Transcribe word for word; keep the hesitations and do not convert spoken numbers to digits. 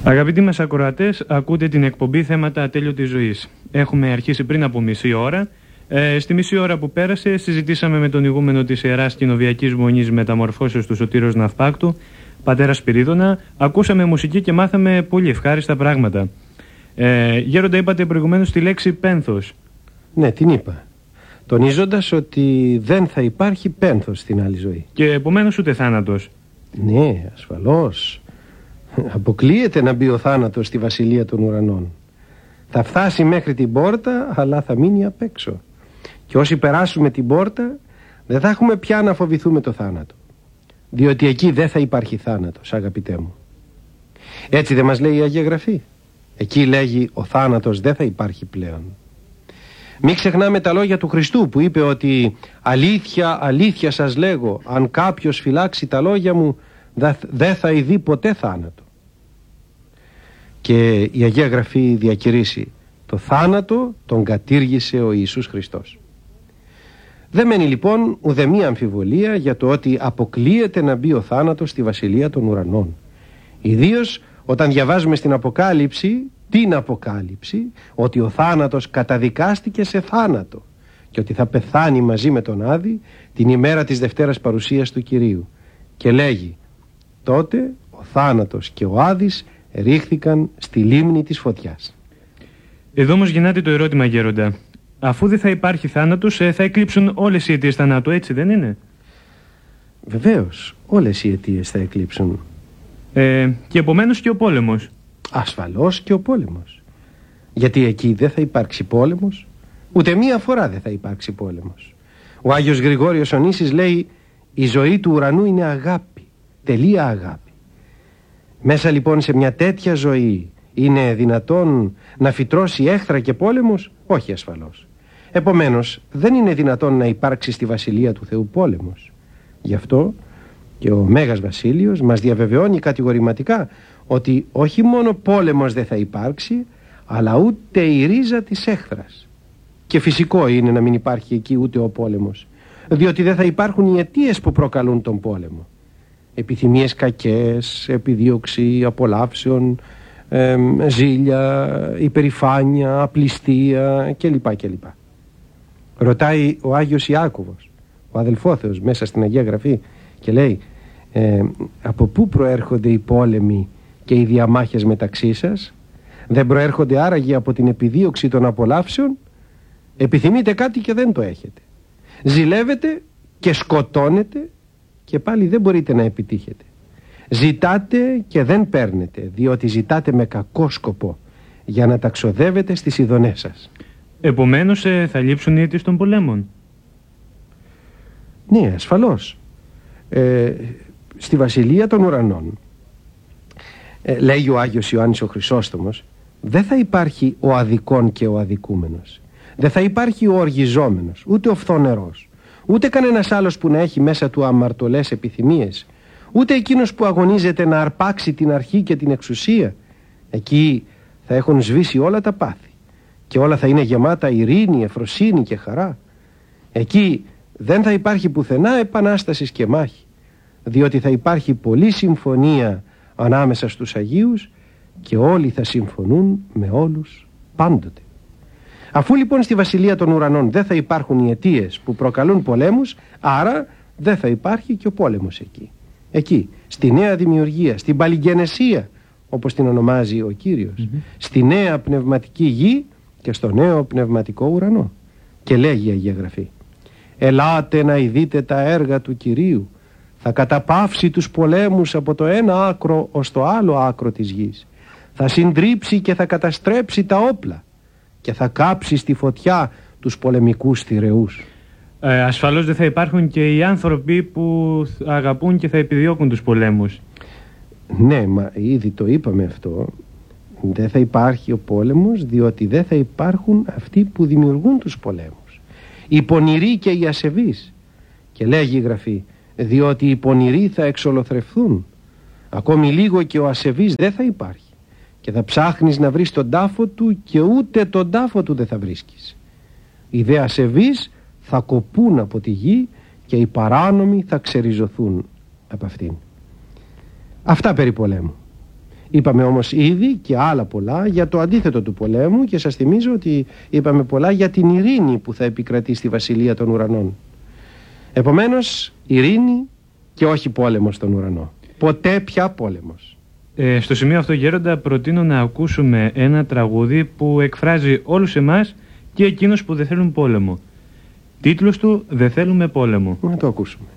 Αγαπητοί μας ακροατές, ακούτε την εκπομπή Θέματα Ατέλειωτης Ζωής. Έχουμε αρχίσει πριν από μισή ώρα. Ε, στη μισή ώρα που πέρασε συζητήσαμε με τον ηγούμενο της Ιεράς Κοινοβιακής Μονής Μεταμορφώσεως του Σωτήρος Ναυπάκτου, πατέρα Σπυρίδωνα. Ακούσαμε μουσική και μάθαμε πολύ ευχάριστα πράγματα. Ε, Γέροντα, είπατε προηγουμένως τη λέξη πένθος. Ναι, την είπα. Τονίζοντας ότι δεν θα υπάρχει πένθος στην άλλη ζωή. Και επομένως ούτε θάνατος. Ναι, ασφαλώς. Αποκλείεται να μπει ο θάνατος στη βασιλεία των ουρανών. Θα φτάσει μέχρι την πόρτα, αλλά θα μείνει απ' έξω. Και όσοι περάσουμε την πόρτα, δεν θα έχουμε πια να φοβηθούμε το θάνατο. Διότι εκεί δεν θα υπάρχει θάνατος, αγαπητέ μου. Έτσι δεν μας λέει η Αγία Γραφή? Εκεί λέγει ο θάνατος δεν θα υπάρχει πλέον. Μην ξεχνάμε τα λόγια του Χριστού που είπε ότι αλήθεια, αλήθεια σας λέγω, αν κάποιος φυλάξει τα λόγια μου, δεν θα ειδεί ποτέ θάνατο. Και η Αγία Γραφή διακηρύσει, το θάνατο τον κατήργησε ο Ιησούς Χριστός. Δεν μένει λοιπόν ουδέμια αμφιβολία για το ότι αποκλείεται να μπει ο θάνατος στη βασιλεία των ουρανών. Ιδίως όταν διαβάζουμε στην Αποκάλυψη, την Αποκάλυψη, ότι ο θάνατος καταδικάστηκε σε θάνατο και ότι θα πεθάνει μαζί με τον Άδη την ημέρα της Δευτέρας Παρουσίας του Κυρίου. Και λέγει, τότε ο θάνατος και ο Άδης ρίχθηκαν στη λίμνη της φωτιάς. Εδώ όμως γεννάται το ερώτημα, Γέροντα. Αφού δεν θα υπάρχει θάνατος, θα εκλείψουν όλες οι αιτίες θανάτου, έτσι δεν είναι? Βεβαίως, όλες οι αιτίες θα εκλείψουν. Ε, και επομένως και ο πόλεμος. Ασφαλώς και ο πόλεμος. Γιατί εκεί δεν θα υπάρξει πόλεμος, ούτε μία φορά δεν θα υπάρξει πόλεμος. Ο Άγιος Γρηγόριος ο Νήσης λέει, η ζωή του ουρανού είναι αγάπη, τελεία αγάπη. Μέσα λοιπόν σε μια τέτοια ζωή είναι δυνατόν να φυτρώσει έχθρα και πόλεμος? Όχι, ασφαλώς. Επομένως δεν είναι δυνατόν να υπάρξει στη Βασιλεία του Θεού πόλεμος. Γι' αυτό και ο Μέγας Βασίλειος μας διαβεβαιώνει κατηγορηματικά ότι όχι μόνο πόλεμος δεν θα υπάρξει, αλλά ούτε η ρίζα της έχθρας. Και φυσικό είναι να μην υπάρχει εκεί ούτε ο πόλεμος, διότι δεν θα υπάρχουν οι αιτίες που προκαλούν τον πόλεμο. Επιθυμίες κακές, επιδίωξη απολαύσεων, ε, ζήλια, υπερηφάνεια, απληστία κλπ. κλπ. Ρωτάει ο Άγιος Ιάκωβος, ο αδελφόθεος, μέσα στην Αγία Γραφή και λέει, ε, από πού προέρχονται οι πόλεμοι και οι διαμάχες μεταξύ σας? Δεν προέρχονται άραγε από την επιδίωξη των απολαύσεων? Επιθυμείτε κάτι και δεν το έχετε. Ζηλεύετε και σκοτώνετε και πάλι δεν μπορείτε να επιτύχετε. Ζητάτε και δεν παίρνετε, διότι ζητάτε με κακό σκοπό, για να τα ξοδεύετε στις ειδονές σας. Επομένως ε, θα λείψουν οι αιτίες των πολέμων. Ναι, ασφαλώς. Ε, στη Βασιλεία των Ουρανών, ε, λέει ο Άγιος Ιωάννης ο Χρυσόστομος, δεν θα υπάρχει ο αδικόν και ο αδικούμενος. Δεν θα υπάρχει ο οργιζόμενος, ούτε ο φθονερός, ούτε κανένας άλλος που να έχει μέσα του αμαρτωλές επιθυμίες, ούτε εκείνος που αγωνίζεται να αρπάξει την αρχή και την εξουσία. Εκεί θα έχουν σβήσει όλα τα πάθη και όλα θα είναι γεμάτα ειρήνη, ευφροσύνη και χαρά. Εκεί δεν θα υπάρχει πουθενά επανάστασης και μάχη, διότι θα υπάρχει πολλή συμφωνία ανάμεσα στους Αγίους και όλοι θα συμφωνούν με όλους πάντοτε. Αφού λοιπόν στη Βασιλεία των Ουρανών δεν θα υπάρχουν οι αιτίες που προκαλούν πολέμους, άρα δεν θα υπάρχει και ο πόλεμος εκεί. Εκεί, στη νέα δημιουργία, στην παλιγενεσία, όπως την ονομάζει ο Κύριος, mm-hmm. στη νέα πνευματική γη και στο νέο πνευματικό ουρανό. Και λέγει η Αγία Γραφή, ελάτε να ειδείτε τα έργα του Κυρίου, θα καταπαύσει τους πολέμους από το ένα άκρο ως το άλλο άκρο της γης, θα συντρίψει και θα καταστρέψει τα όπλα και θα κάψει στη φωτιά τους πολεμικούς θηρεούς. Ε, ασφαλώς δεν θα υπάρχουν και οι άνθρωποι που αγαπούν και θα επιδιώκουν τους πολέμους. Ναι, μα ήδη το είπαμε αυτό. Δεν θα υπάρχει ο πόλεμος, διότι δεν θα υπάρχουν αυτοί που δημιουργούν τους πολέμους. Οι πονηροί και οι ασεβείς. Και λέγει η Γραφή, διότι οι πονηροί θα εξολοθρευθούν. Ακόμη λίγο και ο ασεβής δεν θα υπάρχει. Και θα ψάχνεις να βρεις τον τάφο του και ούτε τον τάφο του δεν θα βρίσκεις. Οι δε ασεβείς θα κοπούν από τη γη και οι παράνομοι θα ξεριζωθούν από αυτήν. Αυτά περί πολέμου. Είπαμε όμως ήδη και άλλα πολλά για το αντίθετο του πολέμου και σας θυμίζω ότι είπαμε πολλά για την ειρήνη που θα επικρατεί στη Βασιλεία των Ουρανών. Επομένως, ειρήνη και όχι πόλεμος στον ουρανό. Ποτέ πια πόλεμος. Ε, στο σημείο αυτό, Γέροντα, προτείνω να ακούσουμε ένα τραγούδι που εκφράζει όλους εμάς και εκείνους που δεν θέλουν πόλεμο. Τίτλος του «Δεν θέλουμε πόλεμο». Να το ακούσουμε.